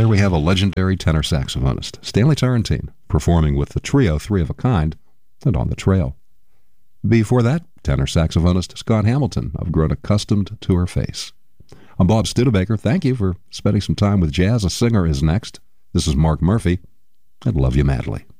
There we have a legendary tenor saxophonist, Stanley Turrentine, performing with the trio Three of a Kind and On the Trail. Before that, tenor saxophonist Scott Hamilton. I've grown accustomed to her face. I'm Bob Studebaker. Thank you for spending some time with jazz. A Singer is next. This is Mark Murphy. I love you madly.